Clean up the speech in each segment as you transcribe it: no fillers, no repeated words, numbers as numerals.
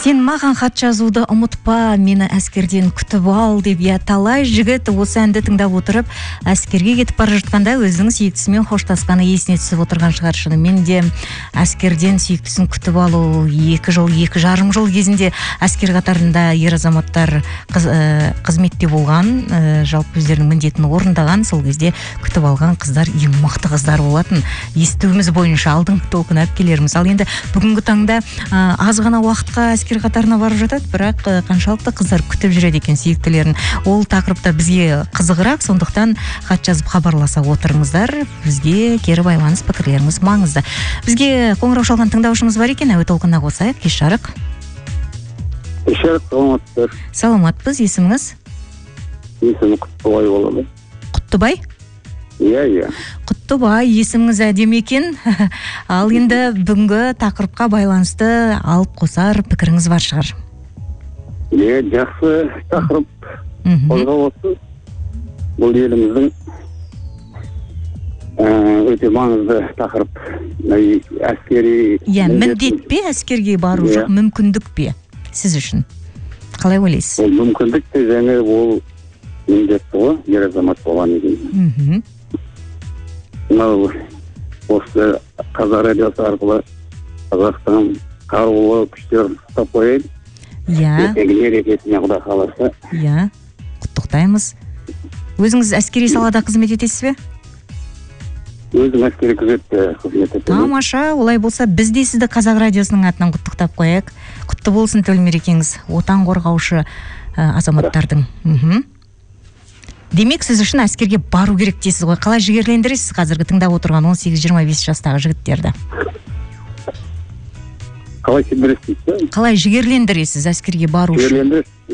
Сен маған хат жазуды ұмытпа, мені әскерден күтіп ал деп, талай жігіт осы әнді тыңдап отырып, әскерге кетіп бара жатқанда өзінің сүйіктісімен хоштасқаны есіне түсіп отырған шығар. Шынымен де әскерден сүйіктісін күтіп алу 2 жыл, 2,5 жыл кезінде әскер қатарында ер азаматтар қызметте болған, жалпы өздерінің міндетін орындаған, сол кезде күтіп алған қыздар ең мықты қыздар болатын. Естуіміз бойынша алдыңғы толқын әпкелеріміз. Ал енді бүгінгі таңда аз ғана уақытқа әскер қатарына барып жатады, бірақ қаншалықты қыздар күтіп жүреді екен сүйіктілерін. Ол тақырыпта бізге қызығырақ, сондықтан хат жазып хабарласа отырыңыздар. Бізге кері байланыс пікірлеріңіз маңызды. Бізге қоңырау шалған тыңдаушымыз бар екен, әуе толқынына қосайық. Кеш жарық. Кеш жарық, саламатсыздар. Саламатпыз, есіміңіз? Есімі Құттыбай болады. Құттыбай? Иә. Құттыбай, есіміңіз әдемі екен. Ал енді бүгінгі тақырыпқа байланысты алып қосар пікіріңіз бар шығар. Иә, жақсы тақырып қозғап отыр. Бұл еліміздің өте маңызды тақырып. Әскери міндет пе, әскерге бару жоқ, мүмкіндік пе сіз үшін? Қалай ойлайсыз? Ол мүмкіндік те және ол міндетті ғой, ер азамат болған екен. Мынау осы қазақ радиосы арқылы Қазақстан қарулы күштерін ұстап қояйын. Ертеңгі мерекесіне Құда қаласа. Құттықтаймыз. Өзіңіз әскери салада қызмет етесіз бе? Өзім әскери күзетте қызмет етемін. Тамаша, олай болса біз де сізді Қазақ радиосының атынан құттықтап қояйық. Құтты болсын төл мерекеңіз, отан қорғаушы азаматтардың. Демек, сіз үшін әскерге бару керек дейсіз ғой. Қалай жігерлендіресіз қазіргі тыңдап отырған 18-25 жастағы жігіттерді? Қалай жігерлендіресіз? Қалай жігерлендіресіз әскерге бару үшін?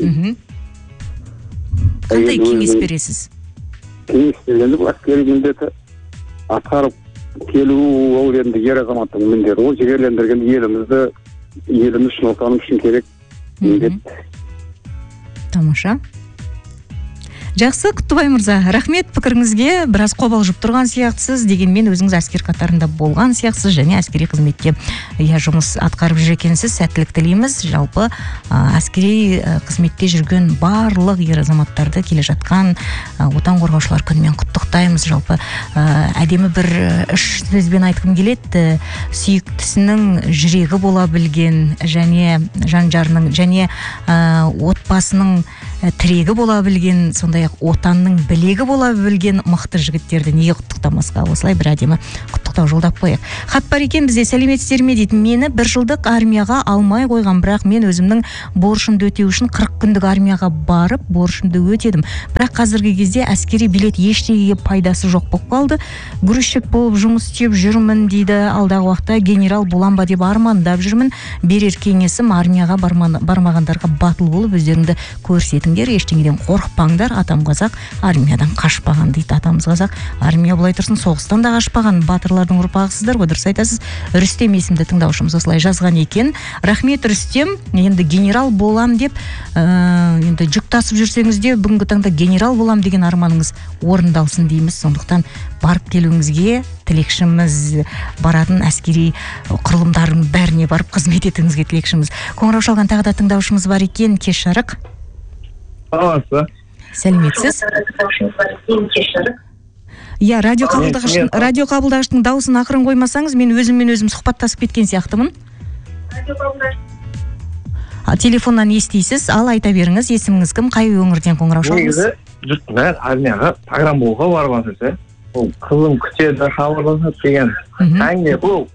Қандай кеңес бересіз? Кеңес бергенде бұл әскери міндеті атқарып келу, ол енді ер азаматтың міндеті. Ол жігерлендірген еліміз үшін, отаным үшін керек міндет. Тамаша. Жақсы, Құттыбай мырза, рахмет пікіріңізге. Біраз қобалжып тұрған сияқтысыз, дегенмен өзіңіз әскер қатарында болған сияқтысыз және әскери қызметте жұмыс атқарып жүр екенсіз. Сәттілік тілейміз. Жалпы әскери қызметте жүрген барлық ер азаматтарды келе жатқан отан қорғаушылар күнімен құттықтаймыз. Жалпы әдемі бір үш сөзбен айтқым келеді. Сүйіктісінің жүрегі бола білген және жан-жарының және отбасының тірегі бола білген, сондай отанның білегі бола білген мықты жігіттерді неге құттықтамасқа? Осылай бір әдемі құттықтау жолдап қояйық. Хат бар екен бізде, сәлеметсіздер ме дейді. Мені 1 жылдық армияға алмай қойған, бірақ мен өзімнің борышымды өтеу үшін 40 күндік армияға барып борышымды өтедім. Бірақ қазіргі кезде әскери билет ештеңеге пайдасы жоқ болып қалды. Грузчик болып жұмыс істеп жүрмін дейді. Алдағы уақытта генерал болам ба деп армандап жүрмін. Берер кеңесім армияға бармағандарға батыл болып өздеріңді көрсетіңдер, ештеңеден қорықпаңдар. Атам қазақ, армиядан қашпаған дейді. Атамыз қазақ, армия былай тұрсын соғыстан да қашпаған батырлардың ұрпағысыздар ғой, дұрыс айтасыз. Рүстем есімді тыңдаушымыз осылай жазған екен. Рахмет Рүстем. Енді генерал болам деп енді жүк тасып жүрсеңіз де бүгінгі таңда генерал болам деген арманыңыз орындалсын дейміз. Сондықтан барып келуіңізге тілекшіміз, баратын әскери құрылымдардың бәріне барып қызмет етуіңізге тілекшіміз. Қоңырау шалған тағы да тыңдаушымыз бар екен. Кеш жарық. Сәлеметсіз. Радио қабылдағыштың дауысын ақырын қоймасаңыз, мен өзім сұхбаттасып кеткен сияқтымын. Телефоннан естейсіз, ал айта беріңіз, есіміңіз кім, қай өңірден қоңырау шалдыңыз? Негізі жұрттың армияға программ болуға барған сөз. Ол қызым күтеді, хабарласады деген әңгіме бұл.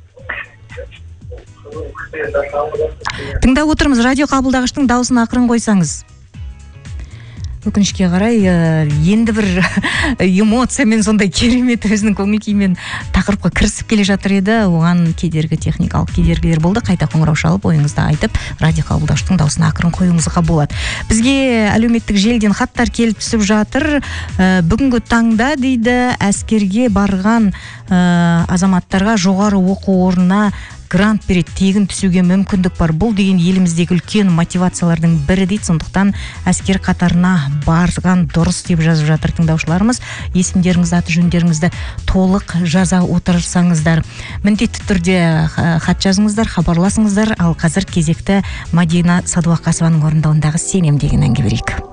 Тыңдап отырмыз, радио қабылдағыштың дауысын ақырын қойсаңыз. Өкінішке қарай, енді бір эмоциямен, сондай керемет өзінің көңіл-күймен тақырыпқа кірісіп келе жатыр еді. Оған техникалық кедергілер болды. Қайта қоңырау шалып, ойыңызды айтып, радио қабылдағыштың дауысын ақырын қоюыңызға болады. Бізге әлеуметтік желіден хаттар келіп түсіп жатыр. Бүгінгі таңда дейді, әскерге барған азаматтарға жоғары оқу орнына грант береді, тегін түсуге мүмкіндік бар. Бұл деген еліміздегі үлкен мотивациялардың бірі дейді. Сондықтан әскер қатарына барған дұрыс деп жазып жатыр тыңдаушыларымыз. Есімдеріңізді, аты жөндеріңізді толық жаза отырсаңыздар. Міндетті түрде хат жазыңыздар, хабарласыңыздар. Ал қазір кезекті Мадина Садуақасованың орындауындағы Сенем деген әнге берейік.